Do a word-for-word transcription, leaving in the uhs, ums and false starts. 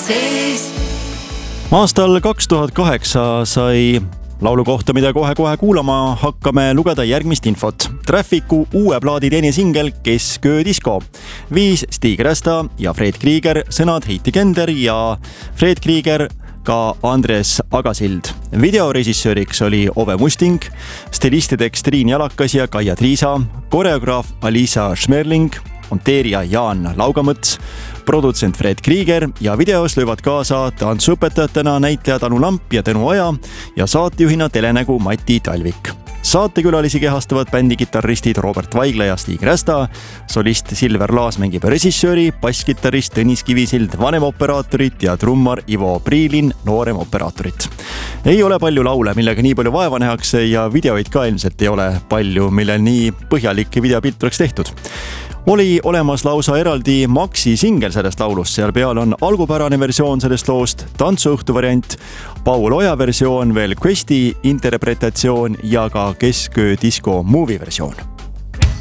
sees. Aastal kaks tuhat kaheksa sai laulu kohta, mida kohe-kohe kuulama hakkame, lugeda järgmist infot. Trafficu uue plaadi teine singel Kesköö disko. Viis Stig Rästa ja Fred Krieger, sõnad Heiti Kender ja Fred Krieger ka Andres Agasild. Videorežissööriks oli Ove Musting, stilistideks Triin Jalakas ja Kaia Triisa, koreograaf Alisa Schmerling, monteerija Jaan Laugamõts, produtsent Fred Krieger ja videos löövad kaasa tantsuõpetajatena näitlejad Anu Lamp ja Tõnu Aja ja saatejuhina telenägu Mati Talvik. Saatekülalisi kehastavad bändi kitarristid Robert Vaigla ja Stig Rästa, solist Silver Laas mängib režissööri, basskitarrist Tõnis Kivisild vanemoperaatorit ja trummar Ivo Priilin nooremoperaatorit. Ei ole palju laule, millega nii palju vaeva nähakse ja videoid ka ilmselt ei ole palju, millel nii põhjalik videopilt oleks tehtud. Oli olemas lausa eraldi Maxi singel sellest laulust, seal peal on algupärane versioon sellest loost, tantsuõhtu variant, Paul Oja versioon, veel Questi interpretatsioon ja ka Kesköö disko movie versioon.